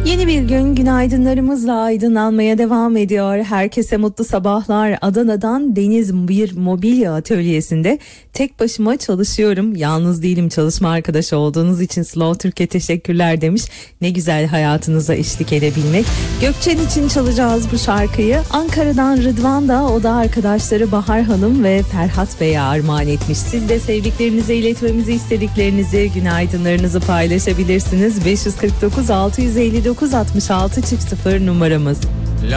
Yeni bir gün günaydınlarımızla aydınlanmaya devam ediyor. Herkese mutlu sabahlar. Adana'dan Deniz bir mobilya atölyesinde tek başıma çalışıyorum. Yalnız değilim, çalışma arkadaşı olduğunuz için Slow Türkiye teşekkürler demiş. Ne güzel hayatınıza eşlik edebilmek. Gökçen için çalacağız bu şarkıyı. Ankara'dan Rıdvan da o da arkadaşları Bahar Hanım ve Ferhat Bey'e armağan etmiş. Siz de sevdiklerinize iletmemizi istediklerinizi, günaydınlarınızı paylaşabilirsiniz. 549 659 66 0 numaramız.